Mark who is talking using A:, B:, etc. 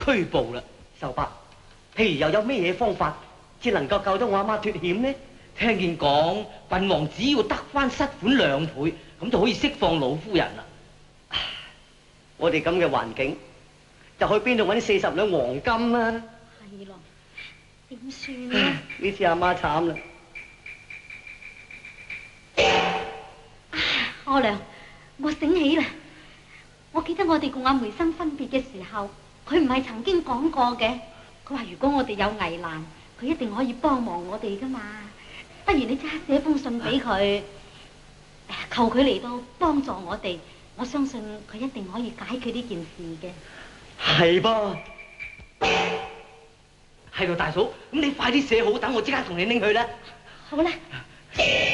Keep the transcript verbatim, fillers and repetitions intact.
A: 拘捕啦。秀伯，譬如又有咩嘢方法，至能夠救得我阿媽脱險呢？
B: 聽見講，郡王只要得翻失款兩倍，咁就可以釋放老夫人啦。
A: 我哋咁嘅環境，就去邊度揾四十兩黃金啊？
C: 係咯，點算呢？
A: 呢次阿媽慘啦！
C: 阿娘，我醒起啦，我記得我哋共阿梅生分別嘅時候，佢唔係曾經講過嘅，佢話如果我哋有危難，佢一定可以幫忙我哋噶嘛。不如你即刻寫封信俾佢，求佢嚟到幫助我哋。我相信佢一定可以解決呢件事嘅。
A: 係噃，
B: 係咯，大嫂，咁你快啲寫好，等我即刻同你拎去啦。
C: 好啦。